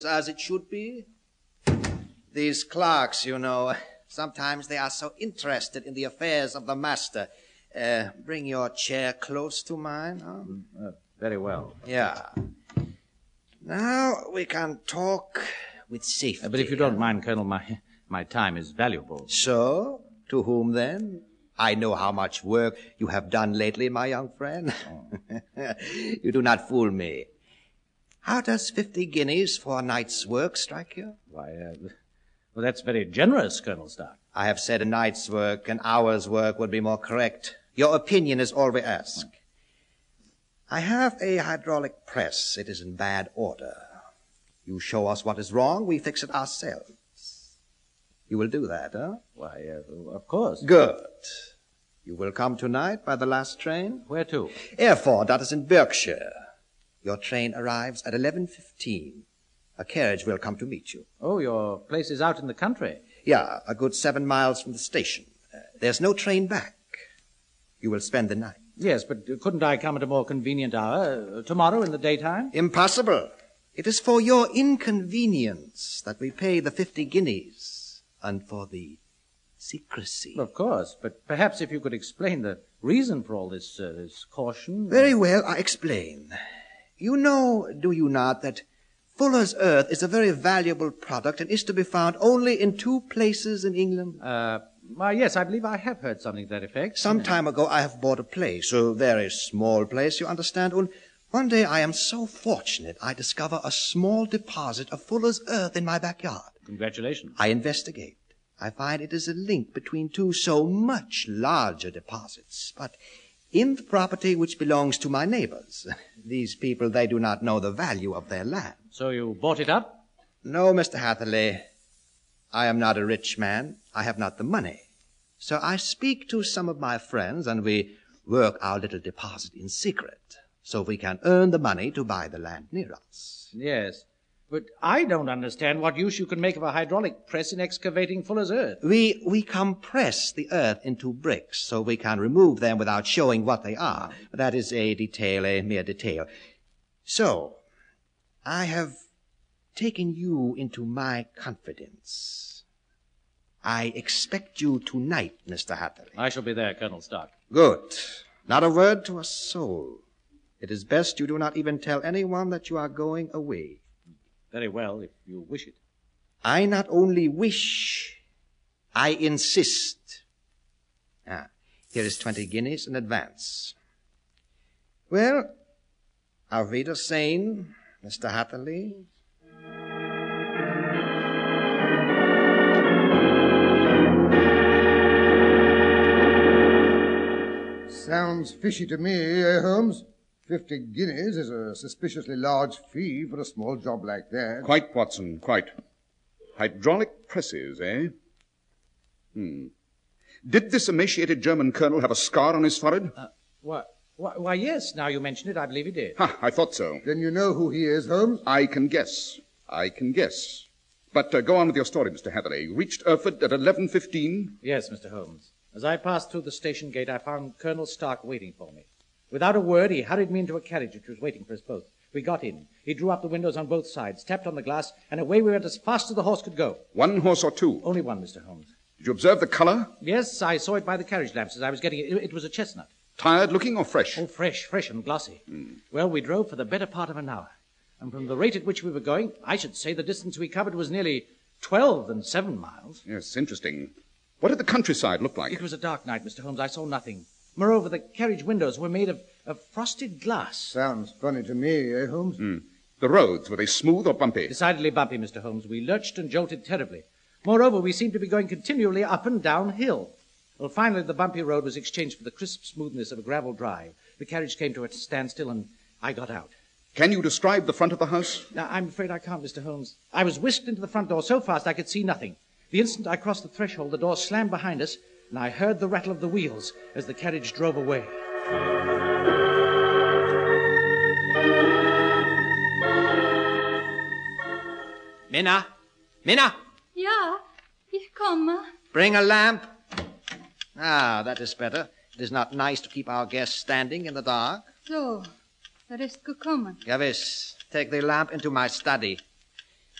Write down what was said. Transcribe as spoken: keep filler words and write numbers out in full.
as it should be. These clerks, you know, sometimes they are so interested in the affairs of the master. Uh, bring your chair close to mine. Huh? Uh, very well. Yeah. Now we can talk with safety. Uh, but if you don't mind, Colonel, my, my time is valuable. So, to whom then? I know how much work you have done lately, my young friend. Oh. You do not fool me. How does fifty guineas for a night's work strike you? Why, uh, well, that's very generous, Colonel Stark. I have said a night's work, an hour's work would be more correct. Your opinion is all we ask. I have a hydraulic press. It is in bad order. You show us what is wrong, we fix it ourselves. You will do that, huh? Why, uh, of course. Good. You will come tonight by the last train? Where to? Erfurt, that is in Berkshire. Your train arrives at eleven fifteen. A carriage will come to meet you. Oh, your place is out in the country? Yeah, a good seven miles from the station. Uh, there's no train back. You will spend the night. Yes, but couldn't I come at a more convenient hour? Uh, tomorrow in the daytime? Impossible. It is for your inconvenience that we pay the fifty guineas, and for the secrecy. Of course, but perhaps if you could explain the reason for all this, uh, this caution. Very well, I explain. You know, do you not, that Fuller's Earth is a very valuable product and is to be found only in two places in England? Uh, why, yes, I believe I have heard something to that effect. Some time ago I have bought a place, a very small place, you understand, and one day I am so fortunate I discover a small deposit of Fuller's Earth in my backyard. Congratulations. I investigate. I find it is a link between two so much larger deposits, but in the property which belongs to my neighbors. These people, they do not know the value of their land. So you bought it up? No, Mister Hatherley. I am not a rich man. I have not the money. So I speak to some of my friends, and we work our little deposit in secret, so we can earn the money to buy the land near us. Yes. But I don't understand what use you can make of a hydraulic press in excavating Fuller's Earth. We we compress the earth into bricks so we can remove them without showing what they are. That is a detail, a mere detail. So, I have taken you into my confidence. I expect you tonight, Mister Hatherley. I shall be there, Colonel Stark. Good. Not a word to a soul. It is best you do not even tell anyone that you are going away. Very well, if you wish it. I not only wish, I insist. Ah, here is twenty guineas in advance. Well, auf Wiedersehen, Mister Hatherley. Sounds fishy to me, eh, Holmes? Fifty guineas is a suspiciously large fee for a small job like that. Quite, Watson, quite. Hydraulic presses, eh? Hmm. Did this emaciated German colonel have a scar on his forehead? Uh, why, why, why, yes, now you mention it, I believe he did. Ha, I thought so. Then you know who he is, Holmes? I can guess. I can guess. But uh, go on with your story, Mister Hatherley. You reached Erfurt at eleven fifteen? Yes, Mister Holmes. As I passed through the station gate, I found Colonel Stark waiting for me. Without a word, he hurried me into a carriage which was waiting for us both. We got in. He drew up the windows on both sides, tapped on the glass, and away we went as fast as the horse could go. One horse or two? Only one, Mister Holmes. Did you observe the color? Yes, I saw it by the carriage lamps as I was getting it. It, it was a chestnut. Tired looking or fresh? Oh, fresh, fresh and glossy. Mm. Well, we drove for the better part of an hour. And from the rate at which we were going, I should say the distance we covered was nearly twelve and seven miles. Yes, interesting. What did the countryside look like? It was a dark night, Mister Holmes. I saw nothing. Moreover, the carriage windows were made of, of frosted glass. Sounds funny to me, eh, Holmes? Mm. The roads, were they smooth or bumpy? Decidedly bumpy, Mister Holmes. We lurched and jolted terribly. Moreover, we seemed to be going continually up and down hill. Well, finally, the bumpy road was exchanged for the crisp smoothness of a gravel drive. The carriage came to a standstill, and I got out. Can you describe the front of the house? Now, I'm afraid I can't, Mister Holmes. I was whisked into the front door so fast I could see nothing. The instant I crossed the threshold, the door slammed behind us, and I heard the rattle of the wheels as the carriage drove away. Minna! Minna! Ja, ich komme. Bring a lamp. Ah, that is better. It is not nice to keep our guests standing in the dark. So, er ist gekommen. Gewiss. Take the lamp into my study.